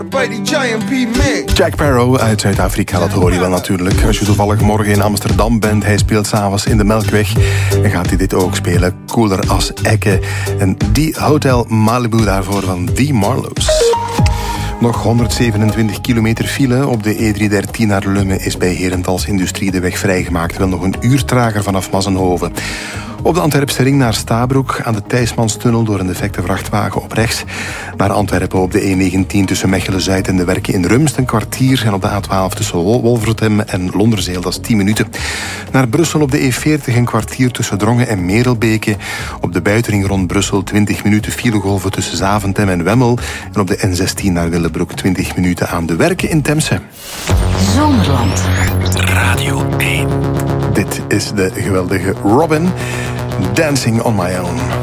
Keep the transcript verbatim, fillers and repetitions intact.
Jack Sparrow uit Zuid-Afrika, dat hoor je wel natuurlijk. Als je toevallig morgen in Amsterdam bent, hij speelt s'avonds in de Melkweg, dan gaat hij dit ook spelen. Cooler als Ekke. En die Hotel Malibu daarvoor van The Marlows. Nog honderdzevenentwintig kilometer file op de E driehonderddertien naar Lummen is bij Herentals Industrie de weg vrijgemaakt. Wel nog een uur trager vanaf Massenhoven. Op de Antwerpse ring naar Stabroek aan de Thijsmanstunnel door een defecte vrachtwagen op rechts. Naar Antwerpen op de E negentien tussen Mechelen-Zuid en de Werken in Rumst een kwartier. En op de A twaalf tussen Wolvertem en Londerzeel, dat is tien minuten. Naar Brussel op de E veertig een kwartier tussen Drongen en Merelbeke. Op de buitenring rond Brussel twintig minuten filegolven tussen Zaventem en Wemmel. En op de N zestien naar Willebroek twintig minuten aan de Werken in Temse. Zomerland. Radio één. Dit is de geweldige Robin, Dancing on My Own.